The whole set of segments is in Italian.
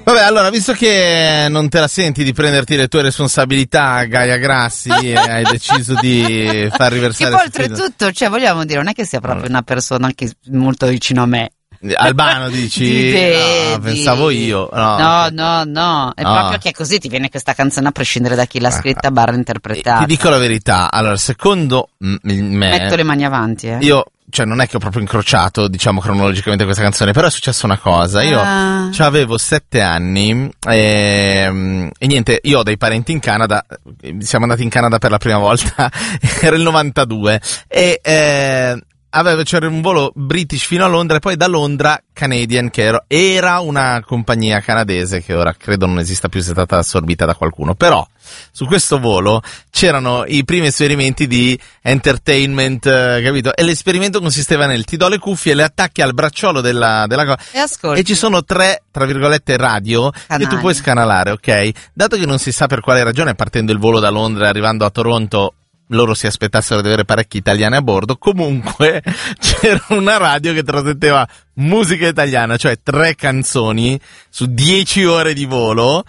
Vabbè, allora, visto che non te la senti di prenderti le tue responsabilità, Gaia Grassi, e hai deciso di far riversare... Che poi oltretutto, cioè vogliamo dire, non è che sia proprio una persona che molto vicino a me. Albano dici? No, pensavo io. No, è proprio che così ti viene questa canzone a prescindere da chi l'ha scritta barra interpretata. Ti dico la verità, allora, secondo me... Metto le mani avanti, Io... Cioè, non è che ho proprio incrociato, diciamo, cronologicamente questa canzone, però è successa una cosa. Io avevo 7 anni e niente, io ho dei parenti in Canada, siamo andati in Canada per la prima volta, era il 92, e c'era un volo British fino a Londra e poi da Londra Canadian, che era una compagnia canadese che ora credo non esista più, se è stata assorbita da qualcuno, però su questo volo c'erano i primi esperimenti di entertainment, capito? E l'esperimento consisteva nel: ti do le cuffie, le attacchi al bracciolo della cosa e ci sono 3, tra virgolette, radio canali che tu puoi scanalare, ok? Dato che non si sa per quale ragione, partendo il volo da Londra e arrivando a Toronto, loro si aspettassero di avere parecchi italiani a bordo, comunque c'era una radio che trasmetteva musica italiana, cioè 3 canzoni su 10 ore di volo.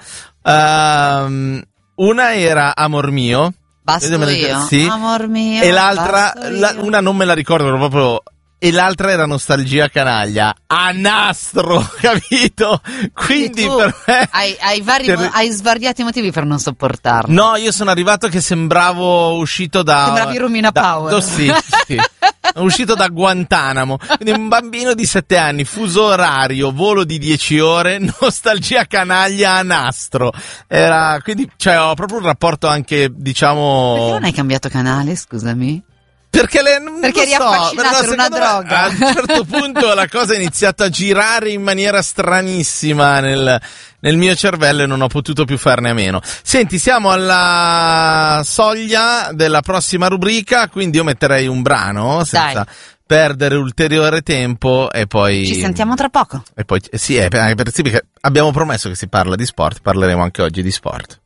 Una era Amor mio, Basto io, sì. Amor mio, e l'altra, una non me la ricordo proprio, e l'altra era Nostalgia canaglia, a nastro, capito? Quindi per me hai svariati motivi per non sopportarlo. No, io sono arrivato che sembravo uscito sembravi Romina Power. Sì. Uscito da Guantanamo, quindi un bambino di 7 anni, fuso orario, volo di 10 ore, Nostalgia canaglia a nastro. Quindi, cioè, ho proprio un rapporto anche, diciamo... Perché non hai cambiato canale, scusami? Perché eri affascinato per una droga. A un certo punto la cosa ha iniziato a girare in maniera stranissima nel mio cervello e non ho potuto più farne a meno. Senti, siamo alla soglia della prossima rubrica, quindi io metterei un brano senza perdere ulteriore tempo e poi... Ci sentiamo tra poco. E poi sì, perché abbiamo promesso che si parla di sport, parleremo anche oggi di sport.